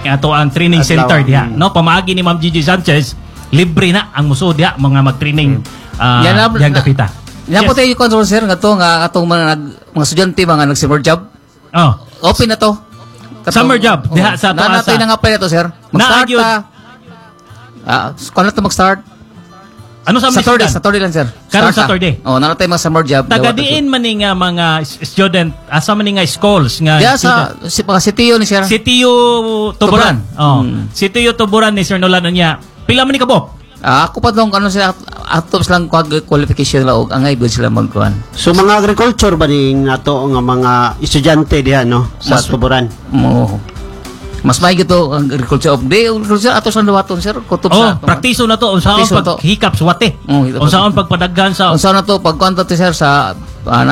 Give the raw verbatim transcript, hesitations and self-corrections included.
ato ang training Adlaw. center diha, Mm. no? Pamaagi ni Ma'am Gigi Sanchez, libre na ang muso diha mga mag-training uh, Yan na- yang dapita. Yan po tayo yung control, sir, nga to, nga atong mga, nag- mga estudyante, mga nag-summer job. Oh. Open na to. Summer job, diha sa to na, asa. natin na nga pa na to, sir. Mag-start Na-agyod. ta. Ah, kung na to mag-start? Ano sa Saturday, Saturday? Saturday lang, sir. Karong Start ta. Saturday. Oh, na natin mga summer job. Tagadiin man ni nga mga student, asa man ni nga schools nga Diya sa, si, mga sitiyo ni sir. si Tio Tuburan. Tuburan. Oh. Hmm. Si Tio Tuburan ni Sir Nolan niya. Pila man ni kabok? Ah, ako pa dong, ano sila, atops lang quag- qualification lang, o angay good sila magkuhan. So mga agriculture ba ni nato nga mga estudyante diha no sa Mas- Tuburan? Mo. Mas may gito ang agriculture of day, agriculture ato sa dawaton, sir. Kutob Oh, sa. praktiso na to unsaon Praktiso na to. paghikap sa wate. Oh, hikap- Unsaon pagpadaghan sa Kung saan na to, pagkuhan to, sir, sa, ah,